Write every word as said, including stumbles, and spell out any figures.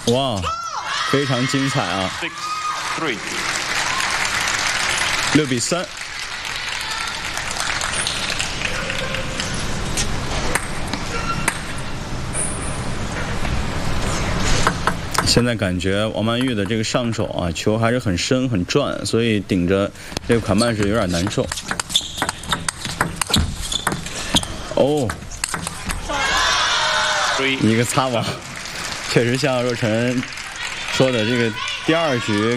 哇，非常精彩啊！ Six, three. 六比三。现在感觉王曼玉的这个上手啊，球还是很深很转，所以顶着这个款曼是有点难受。哦，一个擦网，确实像若晨说的，这个第二局